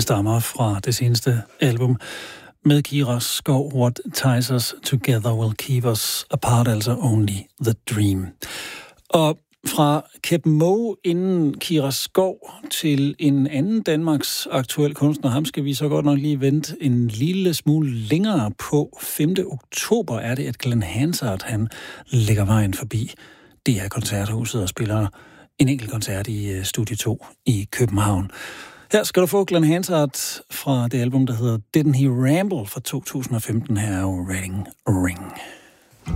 stammer fra det seneste album med Kira Skov, What Ties Us Together Will Keep Us Apart, altså Only the Dream. Og fra Keb Mo inden Kira Skov til en anden Danmarks aktuel kunstner, ham skal vi så godt nok lige vente en lille smule længere på. 5. oktober er det, at Glenn Hansard, han lægger vejen forbi det her koncerthuset og spiller en enkelt koncert i Studie 2 i København. Her skal du få Glenn Hansard fra det album, der hedder Didn't He Ramble fra 2015. Her er jo Wedding Ring.